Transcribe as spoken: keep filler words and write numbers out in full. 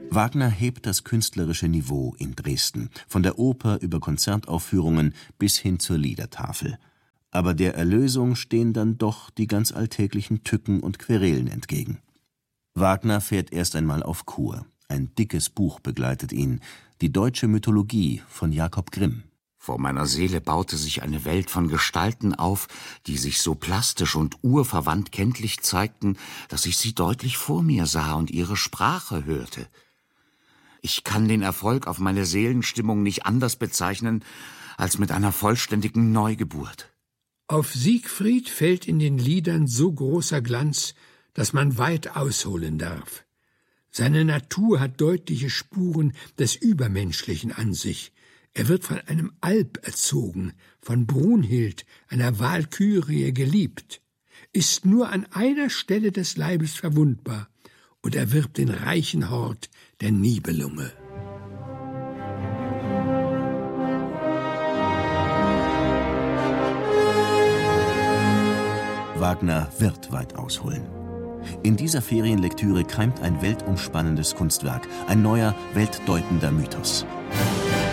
Wagner hebt das künstlerische Niveau in Dresden, von der Oper über Konzertaufführungen bis hin zur Liedertafel. Aber der Erlösung stehen dann doch die ganz alltäglichen Tücken und Querelen entgegen. Wagner fährt erst einmal auf Kur. Ein dickes Buch begleitet ihn, die deutsche Mythologie von Jakob Grimm. Vor meiner Seele baute sich eine Welt von Gestalten auf, die sich so plastisch und urverwandt kenntlich zeigten, dass ich sie deutlich vor mir sah und ihre Sprache hörte. Ich kann den Erfolg auf meine Seelenstimmung nicht anders bezeichnen, als mit einer vollständigen Neugeburt. Auf Siegfried fällt in den Liedern so großer Glanz, dass man weit ausholen darf. Seine Natur hat deutliche Spuren des Übermenschlichen an sich. Er wird von einem Alp erzogen, von Brunhild, einer Walkürie, geliebt, ist nur an einer Stelle des Leibes verwundbar und erwirbt den reichen Hort der Nibelunge. Wagner wird weit ausholen. In dieser Ferienlektüre keimt ein weltumspannendes Kunstwerk, ein neuer, weltdeutender Mythos.